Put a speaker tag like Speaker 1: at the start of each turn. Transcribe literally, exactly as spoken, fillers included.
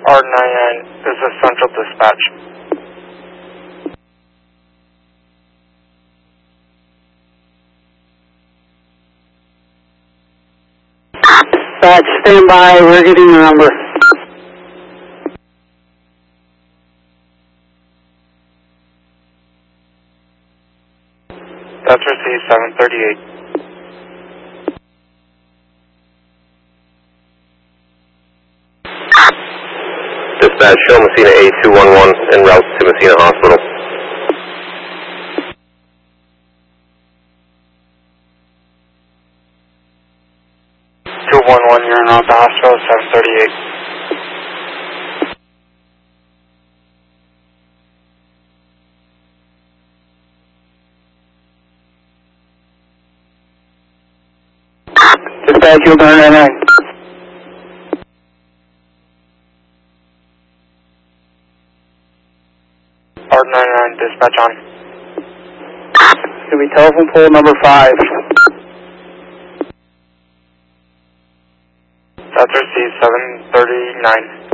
Speaker 1: R ninety-nine, this is Central Dispatch.
Speaker 2: Dispatch, stand by, we're getting the number.
Speaker 1: That's received, seven thirty-eight.
Speaker 3: Dispatch, show Messina A two one one en route to Messina Hospital.
Speaker 1: two one one, you're in route to hospital, seven thirty-eight.
Speaker 2: Dispatch, you'll turn that in.
Speaker 1: R ninety-nine, dispatch on.
Speaker 2: Should be telephone pole number five.
Speaker 1: That's received, seven thirty-nine.